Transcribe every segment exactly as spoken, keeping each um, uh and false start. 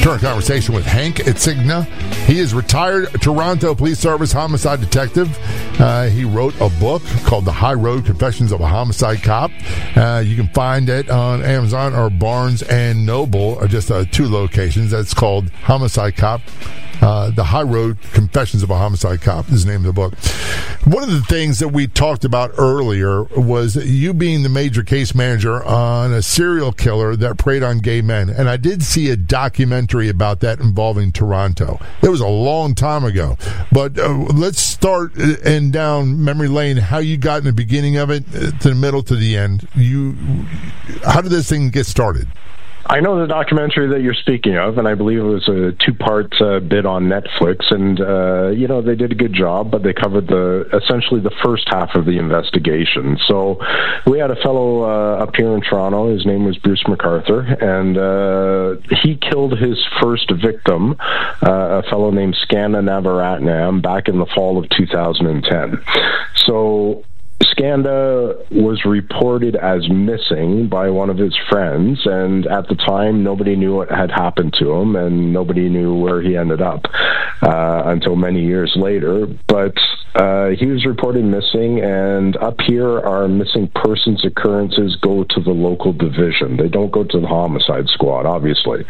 Turn our conversation with Hank Itzigna. He is retired Toronto Police Service homicide detective. Uh, he wrote a book called The High Road Confessions of a Homicide Cop. Uh, you can find it on Amazon or Barnes and Noble, or just uh, two locations. That's called Homicide Cop. Uh, the High Road Confessions of a Homicide Cop is the name of the book. One of the things that we talked about earlier was you being the major case manager on a serial killer that preyed on gay men. And I did see a documentary about that involving Toronto. It was a long time ago. But uh, let's start and down memory lane, how you got in the beginning of it to the middle to the end. You, how did this thing get started? I know the documentary that you're speaking of, and I believe it was a two-part uh, bit on Netflix, and, uh, you know, they did a good job, but they covered the essentially the first half of the investigation. So we had a fellow uh, up here in Toronto. His name was Bruce McArthur, and uh, he killed his first victim, uh, a fellow named Skanda Navaratnam, back in the fall of two thousand ten. So Skanda was reported as missing by one of his friends, and at the time, nobody knew what had happened to him, and nobody knew where he ended up uh, until many years later. But uh, he was reported missing, and up here, our missing persons occurrences go to the local division. They don't go to the homicide squad, obviously.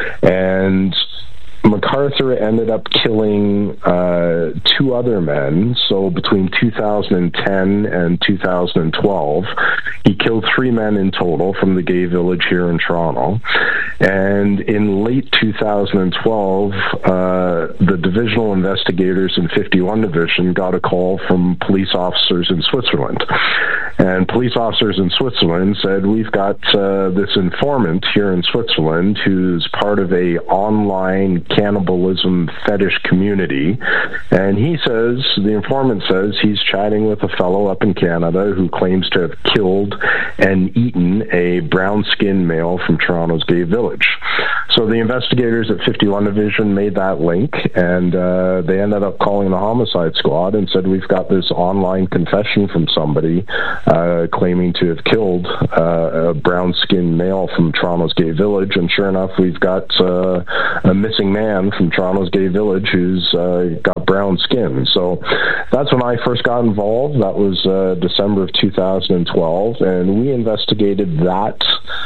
And McArthur ended up killing uh, two other men. So between two thousand ten and two thousand twelve, he killed three men in total from the gay village here in Toronto. And in late two thousand twelve, uh, the divisional investigators in fifty-one Division got a call from police officers in Switzerland. And police officers in Switzerland said, we've got uh, this informant here in Switzerland who's part of a online cannibalism fetish community. And he says, the informant says, he's chatting with a fellow up in Canada who claims to have killed and eaten a brown-skinned male from Toronto's gay village. So the investigators at fifty-one Division made that link, and uh, they ended up calling the homicide squad and said, we've got this online confession from somebody uh, claiming to have killed uh, a brown-skinned male from Toronto's gay village. And sure enough, we've got uh, a missing man from Toronto's gay village who's uh, got brown skin. So that's when I first got involved. That was uh, December of two thousand twelve, and we investigated that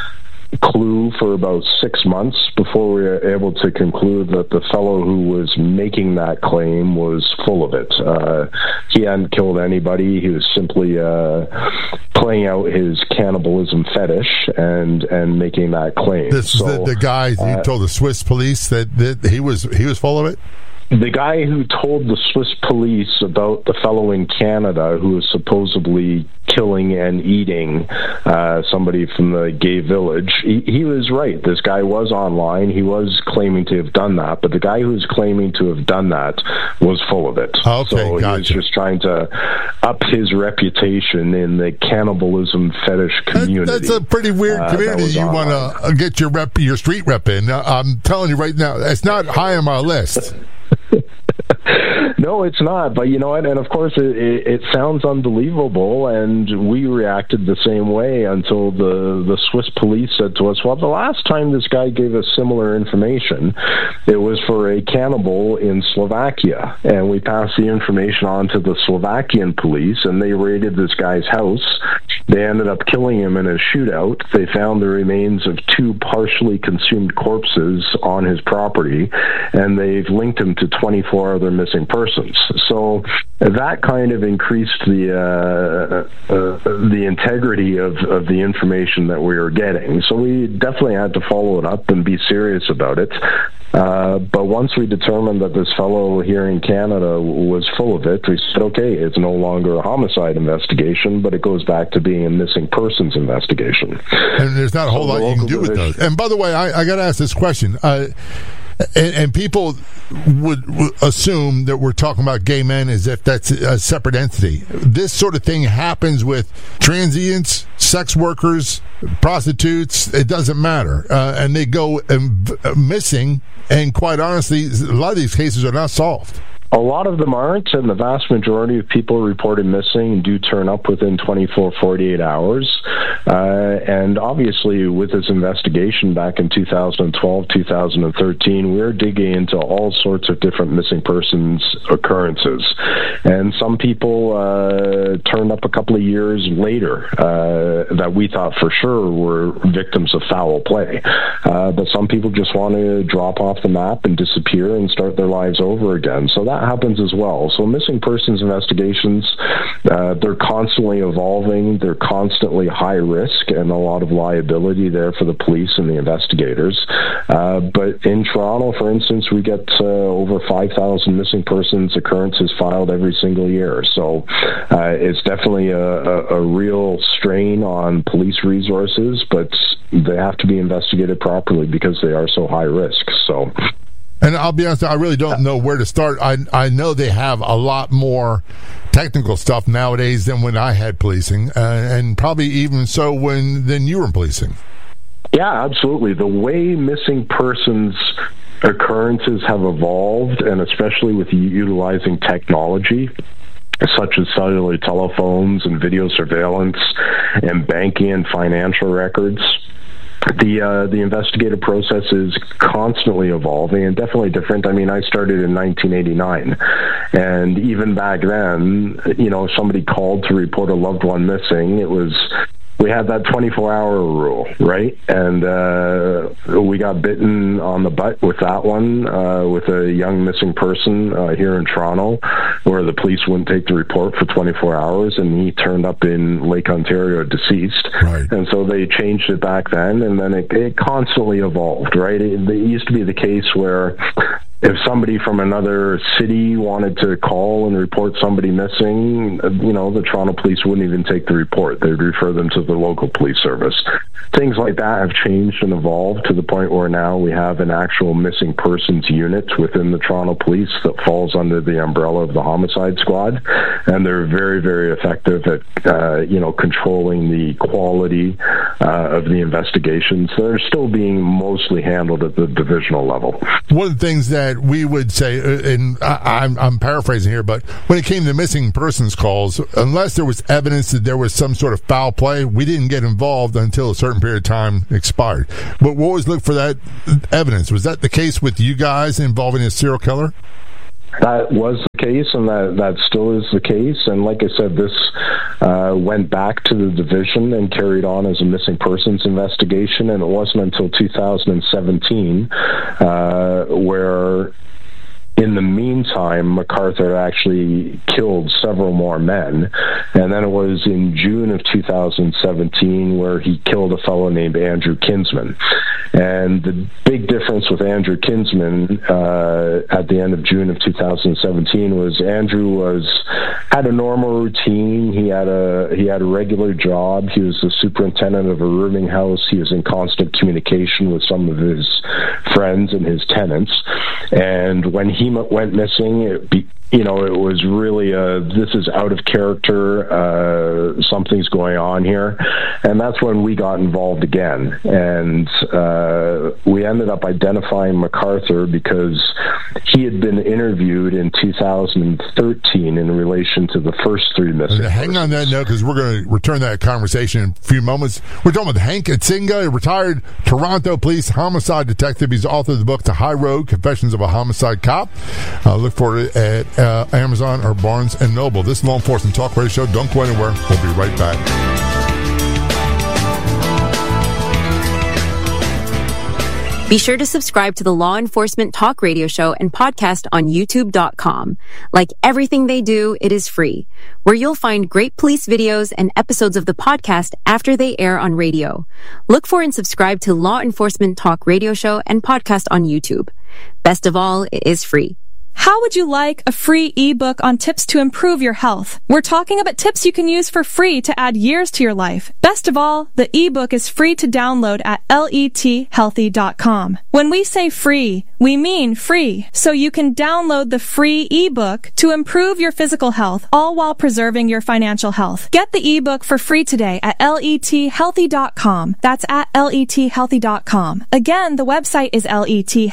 clue for about six months before we were able to conclude that the fellow who was making that claim was full of it. Uh, he hadn't killed anybody. He was simply uh, playing out his cannibalism fetish and and making that claim. This is so, the, the guy who uh, told the Swiss police that, that he was he was full of it? The guy who told the Swiss police about the fellow in Canada who was supposedly killing and eating uh, somebody from the gay village, he, he was right. This guy was online. He was claiming to have done that, but the guy who was claiming to have done that was full of it. Okay, so gotcha. He was just trying to up his reputation in the cannibalism fetish community. That, that's a pretty weird uh, community you want to get your rep, your street rep in. I'm telling you right now, it's not high on my list. No, it's not. But you know what? And of course, it, it, it sounds unbelievable, and we reacted the same way until the, the Swiss police said to us, well, the last time this guy gave us similar information, it was for a cannibal in Slovakia. And we passed the information on to the Slovakian police, and they raided this guy's house. They ended up killing him in a shootout. They found the remains of two partially consumed corpses on his property, and they've linked him to twenty-four other missing persons. So that kind of increased the uh, uh, the integrity of, of the information that we were getting. So we definitely had to follow it up and be serious about it. Uh, but once we determined that this fellow here in Canada was full of it, we said, okay, it's no longer a homicide investigation, but it goes back to being a missing persons investigation. And there's not a whole so lot you can do division. with those. And by the way, I, I got to ask this question. Uh, And, and people would, would assume that we're talking about gay men as if that's a separate entity. This sort of thing happens with transients, sex workers, prostitutes. It doesn't matter. Uh, and they go um, missing, and quite honestly, a lot of these cases are not solved. A lot of them aren't, and the vast majority of people reported missing do turn up within twenty-four, forty-eight hours. Uh, and obviously, with this investigation back in two thousand twelve, two thousand thirteen, we're digging into all sorts of different missing persons occurrences. And some people uh, turned up a couple of years later uh, that we thought for sure were victims of foul play. Uh, but some people just want to drop off the map and disappear and start their lives over again. So that happens as well. So missing persons investigations, uh, they're constantly evolving. They're constantly high risk and a lot of liability there for the police and the investigators. Uh, but in Toronto, for instance, we get uh, over five thousand missing persons occurrences filed every single year. So uh, it's definitely a, a, a real strain on police resources, but they have to be investigated properly because they are so high risk. So. And I'll be honest, I really don't know where to start. I I know they have a lot more technical stuff nowadays than when I had policing, uh, and probably even so when than you were in policing. Yeah, absolutely. The way missing persons occurrences have evolved, and especially with utilizing technology, such as cellular telephones and video surveillance and banking and financial records, The uh, the investigative process is constantly evolving and definitely different. I mean, I started in nineteen eighty-nine, and even back then, you know, if somebody called to report a loved one missing, it was, we had that twenty-four hour rule, right? And uh, we got bitten on the butt with that one, uh, with a young missing person uh, here in Toronto, where the police wouldn't take the report for twenty-four hours, and he turned up in Lake Ontario deceased. Right. And so they changed it back then, and then it, it constantly evolved, right? It, it used to be the case where if somebody from another city wanted to call and report somebody missing, you know, the Toronto police wouldn't even take the report. They'd refer them to the local police service. Things like that have changed and evolved to the point where now we have an actual missing persons unit within the Toronto police that falls under the umbrella of the homicide squad. And they're very, very effective at, uh, you know, controlling the quality uh, of the investigations. They're still being mostly handled at the divisional level. One of the things that we would say, and I, I'm, I'm paraphrasing here, but when it came to missing persons calls, unless there was evidence that there was some sort of foul play, we didn't get involved until a certain period of time expired. But we always look for that evidence. Was that the case with you guys involving a serial killer? That was the case, and that, that still is the case. And like I said, this uh, went back to the division and carried on as a missing persons investigation. And it wasn't until two thousand seventeen uh, where, in the meantime, MacArthur actually killed several more men. And then it was in June of two thousand seventeen where he killed a fellow named Andrew Kinsman. And the big difference with Andrew Kinsman uh, at the end of June of two thousand seventeen was Andrew was had a normal routine. He had a he had a regular job. He was the superintendent of a rooming house. He was in constant communication with some of his friends and his tenants. And when he went missing, it be, you know, it was really a, this is out of character, uh, something's going on here. And that's when we got involved again. And uh, we ended up identifying MacArthur because he had been interviewed in two thousand thirteen in relation to the first three missing. Hang on that note, because we're going to return that conversation in a few moments. We're talking with Hank Idsinga, a retired Toronto police homicide detective. He's author of the book, The High Road, Confessions of a Homicide Cop. Uh, look for it at Uh, Amazon or Barnes and Noble. This is Law Enforcement Talk Radio Show. Don't go anywhere. We'll be right back. Be sure to subscribe to the Law Enforcement Talk Radio Show and podcast on YouTube dot com. Like everything they do, it is free, where you'll find great police videos and episodes of the podcast after they air on radio. Look for and subscribe to Law Enforcement Talk Radio Show and podcast on YouTube. Best of all, it is free. How would you like a free ebook on tips to improve your health? We're talking about tips you can use for free to add years to your life. Best of all, the ebook is free to download at let healthy dot com. When we say free, we mean free. So you can download the free ebook to improve your physical health, all while preserving your financial health. Get the ebook for free today at let healthy dot com. That's at let healthy dot com. Again, the website is let healthy dot com.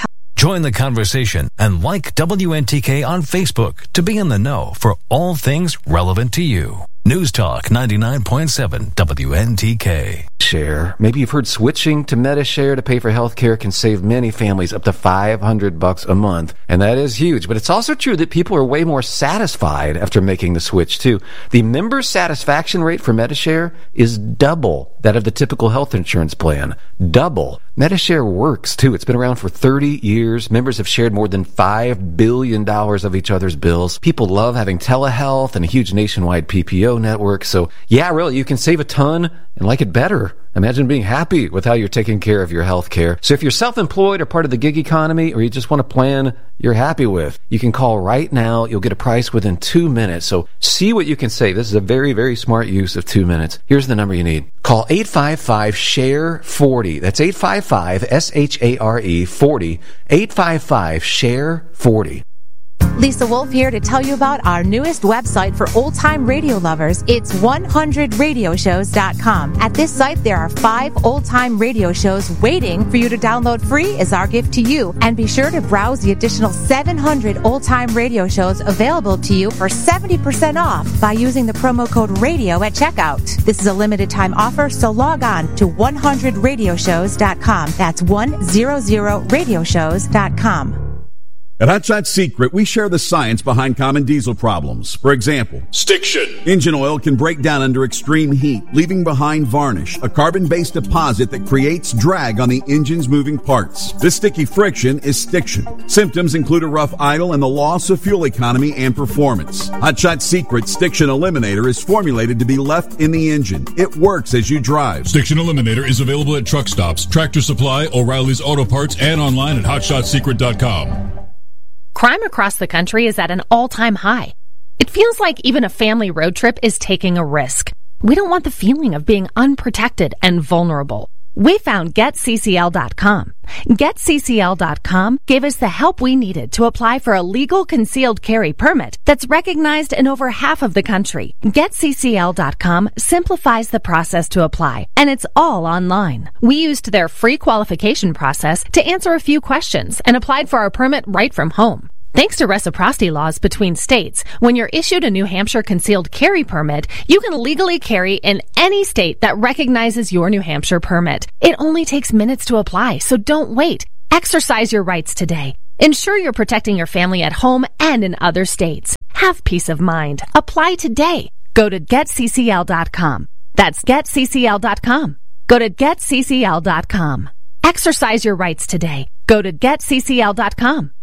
Join the conversation and like W N T K on Facebook to be in the know for all things relevant to you. News Talk ninety-nine point seven W N T K. Share. Maybe you've heard switching to Medi-Share to pay for health care can save many families up to five hundred bucks a month. And that is huge. But it's also true that people are way more satisfied after making the switch, too. The member satisfaction rate for Medi-Share is double that of the typical health insurance plan. Double. Medi-Share works, too. It's been around for thirty years. Members have shared more than five billion dollars of each other's bills. People love having telehealth and a huge nationwide P P O network. So, yeah, really, you can save a ton and like it better. Imagine being happy with how you're taking care of your health care. So if you're self-employed or part of the gig economy, or you just want a plan you're happy with, you can call right now. You'll get a price within two minutes. So see what you can save. This is a very, very smart use of two minutes. Here's the number you need. Call eight five five, S H A R E, forty. That's eight five five, S H A R E, forty. eight five five, S H A R E, forty. Lisa Wolf here to tell you about our newest website for old-time radio lovers. It's one hundred radio shows dot com. At this site, there are five old-time radio shows waiting for you to download free as our gift to you. And be sure to browse the additional seven hundred old-time radio shows available to you for seventy percent off by using the promo code RADIO at checkout. This is a limited-time offer, so log on to one hundred radio shows dot com. That's one hundred radio shows dot com. At Hot Shot Secret, we share the science behind common diesel problems. For example, stiction. Engine oil can break down under extreme heat, leaving behind varnish, a carbon-based deposit that creates drag on the engine's moving parts. This sticky friction is stiction. Symptoms include a rough idle and the loss of fuel economy and performance. Hot Shot Secret Stiction Eliminator is formulated to be left in the engine. It works as you drive. Stiction Eliminator is available at truck stops, Tractor Supply, O'Reilly's Auto Parts, and online at hot shot secret dot com. Crime across the country is at an all-time high. It feels like even a family road trip is taking a risk. We don't want the feeling of being unprotected and vulnerable. We found Get C C L dot com. Get C C L dot com gave us the help we needed to apply for a legal concealed carry permit that's recognized in over half of the country. Get C C L dot com simplifies the process to apply, and it's all online. We used their free qualification process to answer a few questions and applied for our permit right from home. Thanks to reciprocity laws between states, when you're issued a New Hampshire concealed carry permit, you can legally carry in any state that recognizes your New Hampshire permit. It only takes minutes to apply, so don't wait. Exercise your rights today. Ensure you're protecting your family at home and in other states. Have peace of mind. Apply today. Go to Get C C L dot com. That's Get C C L dot com. Go to Get C C L dot com. Exercise your rights today. Go to Get C C L dot com.